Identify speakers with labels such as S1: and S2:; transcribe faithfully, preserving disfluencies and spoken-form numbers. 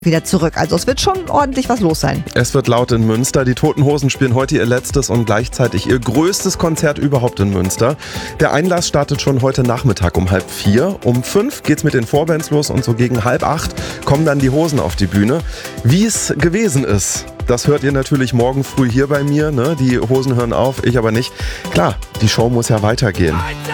S1: wieder zurück. Also es wird schon ordentlich was los sein.
S2: Es wird laut in Münster. Die Toten Hosen spielen heute ihr letztes und gleichzeitig ihr größtes Konzert überhaupt in Münster. Der Einlass startet schon heute Nachmittag um halb vier. Um fünf geht's mit den Vorbands los und so gegen halb acht kommen dann die Hosen auf die Bühne. Wie es gewesen ist, das hört ihr natürlich morgen früh hier bei mir. Ne? Die Hosen hören auf, ich aber nicht. Klar, die Show muss ja weitergehen.